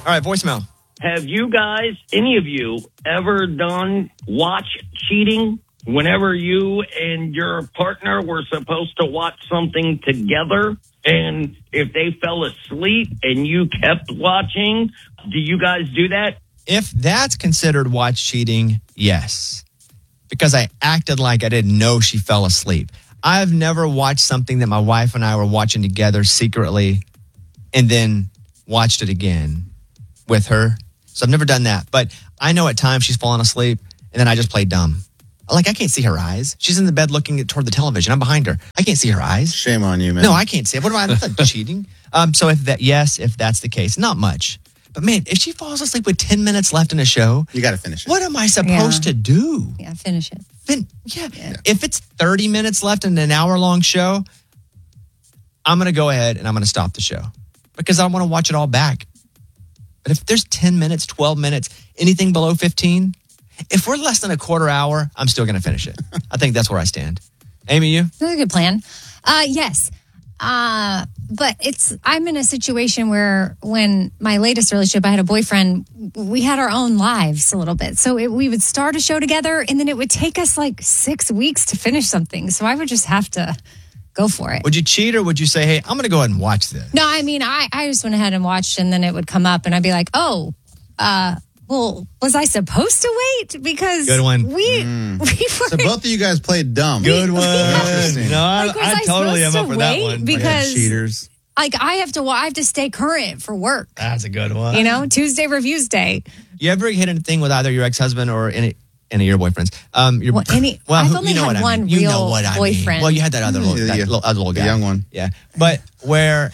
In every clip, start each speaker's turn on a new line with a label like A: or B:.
A: All right, voicemail.
B: Have you guys, any of you, ever done watch cheating? Whenever you and your partner were supposed to watch something together, and if they fell asleep and you kept watching, do you guys do that?
A: If that's considered watch cheating, yes. Because I acted like I didn't know she fell asleep. I've never watched something that my wife and I were watching together secretly and then watched it again with her. So I've never done that. But I know at times she's fallen asleep and then I just play dumb. Like, I can't see her eyes. She's in the bed looking toward the television. I'm behind her. I can't see her eyes.
C: Shame on you, man.
A: No, I can't see it. What am I? I'm not cheating. So if that's the case, not much. But man, if she falls asleep with 10 minutes left in a show,
C: you got to finish it.
A: What am I supposed to do?
D: Yeah, finish it.
A: Yeah. If it's 30 minutes left in an hour-long show, I'm going to go ahead and I'm going to stop the show because I want to watch it all back. But if there's 10 minutes, 12 minutes, anything below 15, if we're less than a quarter hour, I'm still going to finish it. I think that's where I stand. Amy, you?
D: That's a good plan. Yes. But I'm in a situation where when my latest relationship, I had a boyfriend, we had our own lives a little bit. So we would start a show together and then it would take us like 6 weeks to finish something. So I would just have to go for it.
A: Would you cheat or would you say, hey, I'm going to go ahead and watch this?
D: No, I mean, I just went ahead and watched and then it would come up and I'd be like, well, was I supposed to wait? Because
A: good one.
D: We were.
C: So both of you guys played dumb.
A: Good one. No,
D: I
A: totally am up for that one.
D: Because
C: cheaters.
D: Like I have to stay current for work.
A: That's a good one.
D: You know, Tuesday reviews day.
A: You ever hit anything with either your ex-husband or any of your boyfriends?
D: I've only had one real boyfriend.
A: Well, you had that other little guy,
C: the young one.
A: Yeah, but where?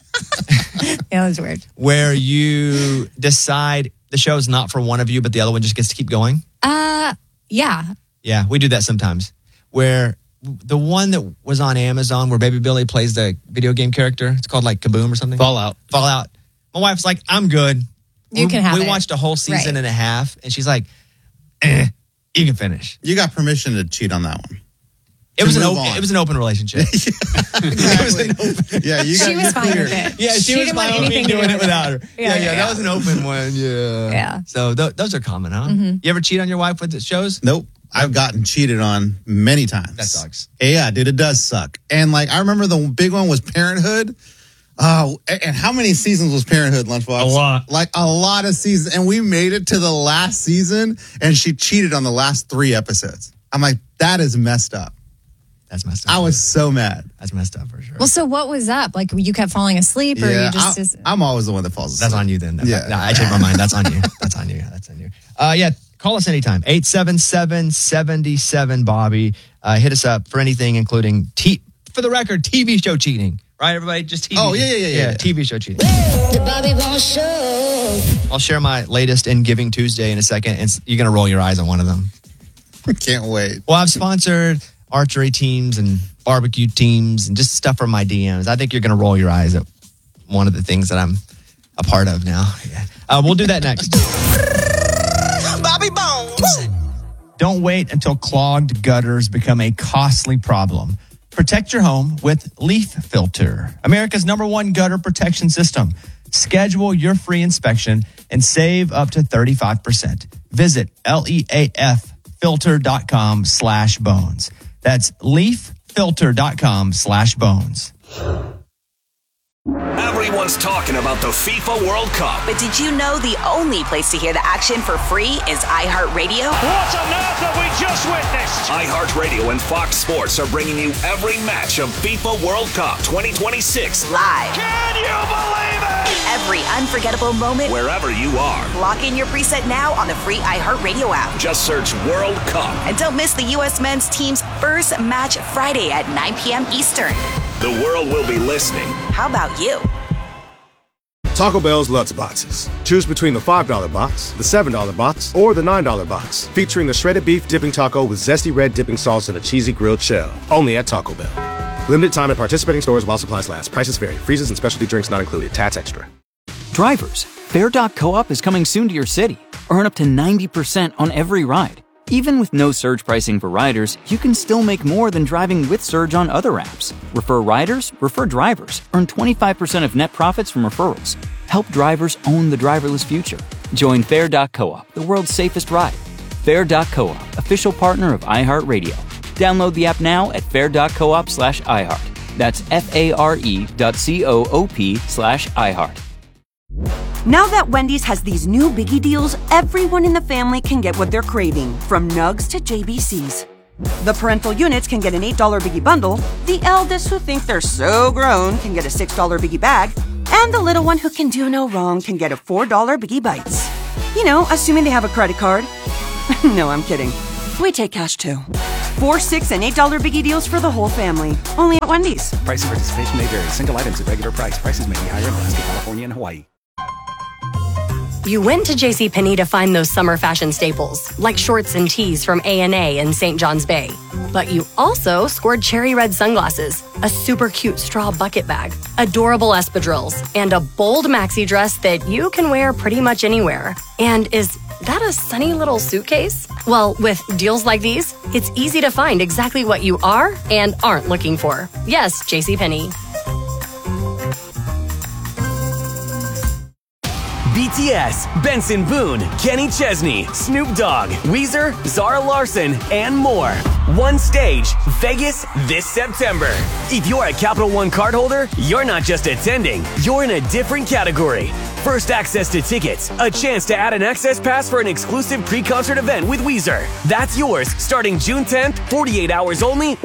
D: Yeah, that's weird.
A: Where you decide the show's not for one of you, but the other one just gets to keep going?
D: Yeah.
A: Yeah, we do that sometimes. Where the one that was on Amazon where Baby Billy plays the video game character, it's called like Kaboom or something.
E: Fallout.
A: My wife's like, I'm good.
D: You can have it.
A: We watched a whole season and a half, and she's like, you can finish.
C: You got permission to cheat on that one.
A: It was an open relationship.
C: Exactly. Yeah,
D: she was fine with it.
A: Yeah, she was fine with me doing it without her. Yeah, that was an open one. Yeah.
D: Yeah.
A: So those are common, huh?
D: Mm-hmm.
A: You ever cheat on your wife with the shows?
C: Nope. I've gotten cheated on many times.
A: That sucks.
C: Yeah, dude, it does suck. And like, I remember the big one was Parenthood. Oh, and how many seasons was Parenthood, Lunchbox?
E: A lot.
C: Like a lot of seasons. And we made it to the last season and she cheated on the last 3 episodes. I'm like, that is messed up.
A: That's messed up.
C: I was so mad.
A: That's messed up for sure.
D: Well, so what was up? Like you kept falling asleep or you just...
C: I'm always the one that falls asleep.
A: That's on you then.
C: Yeah.
A: No, I changed my mind. That's on you. That's on you. That's on you. Yeah, call us anytime. 877-77-BOBBY. Hit us up for anything, including, for the record, TV show cheating. Right, everybody? Just TV.
C: Oh, yeah.
A: TV show cheating.
F: The Bobby Bones Show.
A: I'll share my latest in Giving Tuesday in a second, and you're going to roll your eyes on one of them.
C: Can't wait.
A: Well, I've sponsored archery teams and barbecue teams and just stuff from my DMs. I think you're going to roll your eyes at one of the things that I'm a part of now. Yeah. We'll do that next.
F: Bobby Bones.
A: Don't wait until clogged gutters become a costly problem. Protect your home with Leaf Filter, America's #1 gutter protection system. Schedule your free inspection and save up to 35%. Visit leaffilter.com/bones. That's leaffilter.com/bones.
G: Everyone's talking about the FIFA World Cup.
H: But did you know the only place to hear the action for free is iHeartRadio?
I: What on earth have we just witnessed?
G: iHeartRadio and Fox Sports are bringing you every match of FIFA World Cup 2026
H: live.
I: Can you believe it?
H: Every unforgettable moment,
G: wherever you are.
H: Lock in your preset now on the free iHeartRadio app.
G: Just search World Cup.
H: And don't miss the U.S. men's team's first match Friday at 9 p.m. Eastern.
G: The world will be listening.
H: How about you?
J: Taco Bell's Lutz Boxes. Choose between the $5 box, the $7 box, or the $9 box, featuring the shredded beef dipping taco with zesty red dipping sauce and a cheesy grilled shell. Only at Taco Bell. Limited time at participating stores while supplies last. Prices vary. Freezes and specialty drinks not included. Tats extra.
K: Drivers, Fair Co-op is coming soon to your city. Earn up to 90% on every ride. Even with no surge pricing for riders, you can still make more than driving with Surge on other apps. Refer riders, refer drivers. Earn 25% of net profits from referrals. Help drivers own the driverless future. Join Fair.coop, the world's safest ride. Fair.coop, official partner of iHeartRadio. Download the app now at fair.coop/iHeart. That's FARE.coop/iHeart.
E: Now that Wendy's has these new biggie deals, everyone in the family can get what they're craving, from nugs to JBCs. The parental units can get an $8 biggie bundle, the eldest who think they're so grown can get a $6 biggie bag, and the little one who can do no wrong can get a $4 biggie bites. You know, assuming they have a credit card. No, I'm kidding. We take cash too. 4, $6, and $8 biggie deals for the whole family. Only at Wendy's.
L: Price and participation may vary. Single items at regular price. Prices may be higher in Alaska, California, and Hawaii.
M: You went to JCPenney to find those summer fashion staples, like shorts and tees from A&A and St. John's Bay. But you also scored cherry red sunglasses, a super cute straw bucket bag, adorable espadrilles, and a bold maxi dress that you can wear pretty much anywhere. And is that a sunny little suitcase? Well, with deals like these, it's easy to find exactly what you are and aren't looking for. Yes, JCPenney.
N: BTS, Benson Boone, Kenny Chesney, Snoop Dogg, Weezer, Zara Larsson, and more. One stage, Vegas, this September. If you're a Capital One cardholder, you're not just attending, you're in a different category. First access to tickets, a chance to add an access pass for an exclusive pre-concert event with Weezer. That's yours starting June 10th, 48 hours only.